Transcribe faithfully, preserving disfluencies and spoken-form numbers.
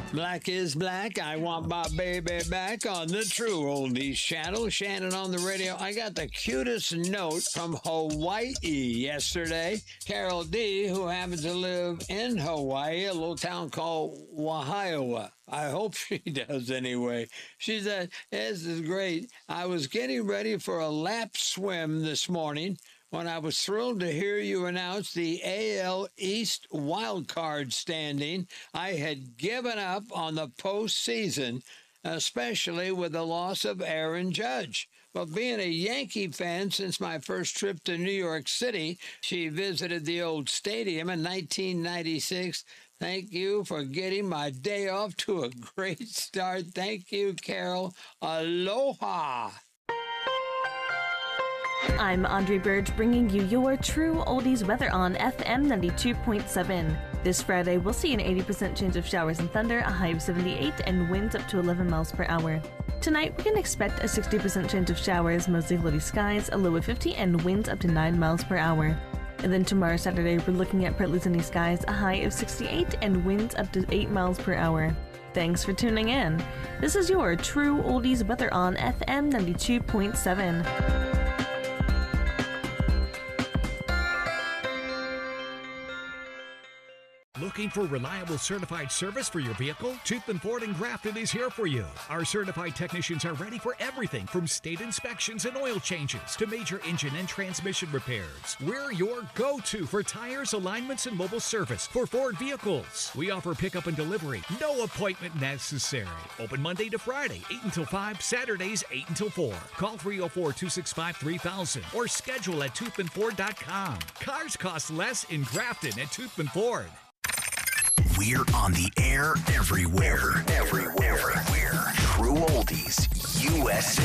Black is black. I want my baby back on the True Oldies channel. Shannon on the radio. I got the cutest note from Hawaii yesterday. Carol D., who happens to live in Hawaii, a little town called Wahiawa. I hope she does anyway. She said, this is great. I was getting ready for a lap swim this morning when I was thrilled to hear you announce the A L East wildcard standing. I had given up on the postseason, especially with the loss of Aaron Judge. But being a Yankee fan since my first trip to New York City, she visited the old stadium in nineteen ninety-six. Thank you for getting my day off to a great start. Thank you, Carol. Aloha. I'm Audrey Burge, bringing you your True Oldies weather on F M ninety-two point seven. This Friday, we'll see an eighty percent chance of showers and thunder, a high of seventy-eight, and winds up to eleven miles per hour. Tonight, we can expect a sixty percent chance of showers, mostly cloudy skies, a low of fifty, and winds up to nine miles per hour. And then tomorrow, Saturday, we're looking at partly sunny skies, a high of sixty-eight, and winds up to eight miles per hour. Thanks for tuning in. This is your True Oldies weather on F M ninety-two point seven. Looking for reliable certified service for your vehicle? Toothman Ford in Grafton is here for you. Our certified technicians are ready for everything from state inspections and oil changes to major engine and transmission repairs. We're your go-to for tires, alignments, and mobile service for Ford vehicles. We offer pickup and delivery. No appointment necessary. Open Monday to Friday, eight until five, Saturdays, eight until four. Call three oh four, two six five, three thousand or schedule at toothman ford dot com. Cars cost less in Grafton at Toothman Ford. We're on the air everywhere. Everywhere. Everywhere. True Oldies, U S A.